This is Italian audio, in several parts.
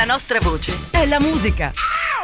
La nostra voce è la musica.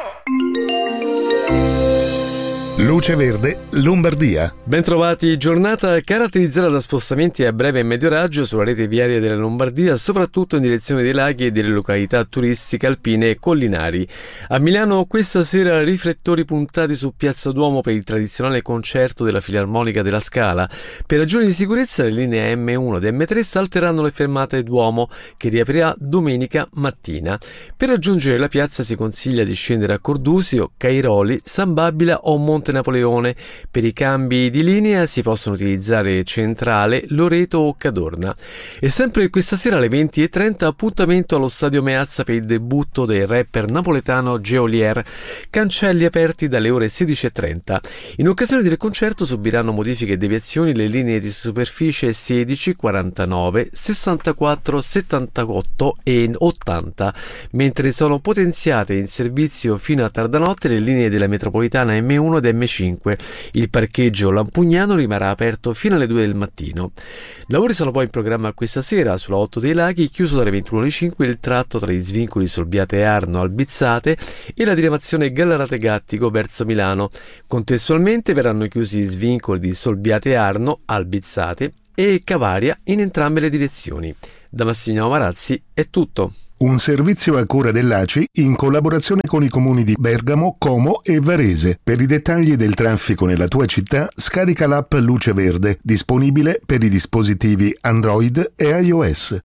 Luce Verde, Lombardia. Bentrovati, giornata caratterizzata da spostamenti a breve e medio raggio sulla rete viaria della Lombardia, soprattutto in direzione dei laghi e delle località turistiche alpine e collinari. A Milano questa sera riflettori puntati su Piazza Duomo per il tradizionale concerto della Filarmonica della Scala. Per ragioni di sicurezza le linee M1 e M3 salteranno le fermate Duomo, che riaprirà domenica mattina. Per raggiungere la piazza si consiglia di scendere a Cordusio, Cairoli, San Babila o Monte Napoleone. Per i cambi di linea si possono utilizzare Centrale, Loreto o Cadorna. E sempre questa sera alle 20:30 appuntamento allo Stadio Meazza per il debutto del rapper napoletano Geolier. Cancelli aperti dalle ore 16:30. In occasione del concerto subiranno modifiche e deviazioni le linee di superficie 16, 49, 64, 78 e 80, mentre sono potenziate in servizio fino a tarda notte le linee della metropolitana M1 ed M5. Il parcheggio Lampugnano rimarrà aperto fino alle 2 del mattino. Lavori sono poi in programma questa sera sulla 8 dei Laghi, chiuso dalle 21:05 il tratto tra gli svincoli Solbiate e Arno Albizzate e la diramazione Gallarate Gattico verso Milano. Contestualmente verranno chiusi gli svincoli di Solbiate Arno Albizzate e Cavaria in entrambe le direzioni. Da Massimiliano Marazzi è tutto. Un servizio a cura dell'ACI in collaborazione con i comuni di Bergamo, Como e Varese. Per i dettagli del traffico nella tua città, scarica l'app Luce Verde, disponibile per i dispositivi Android e iOS.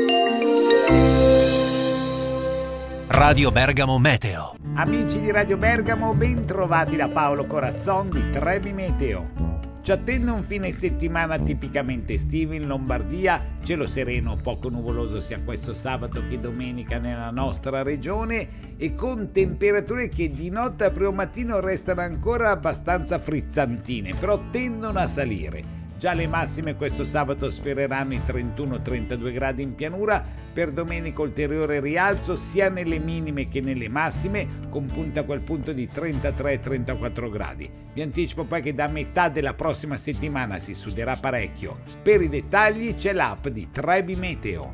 Radio Bergamo Meteo. Amici di Radio Bergamo, ben trovati da Paolo Corazzon di Trebi Meteo. Ci attende un fine settimana tipicamente estivo in Lombardia, cielo sereno, poco nuvoloso sia questo sabato che domenica nella nostra regione e con temperature che di notte a primo mattino restano ancora abbastanza frizzantine, però tendono a salire. Già le massime questo sabato sfereranno i 31-32 gradi in pianura, per domenica ulteriore rialzo sia nelle minime che nelle massime, con punta a quel punto di 33-34 gradi. Vi anticipo poi che da metà della prossima settimana si suderà parecchio. Per i dettagli c'è l'app di Trebi Meteo.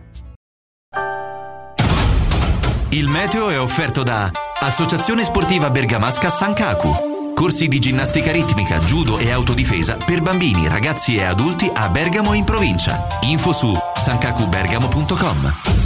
Il meteo è offerto da Associazione Sportiva Bergamasca Sankaku. Corsi di ginnastica ritmica, judo e autodifesa per bambini, ragazzi e adulti a Bergamo e in provincia. Info su sankakubergamo.com.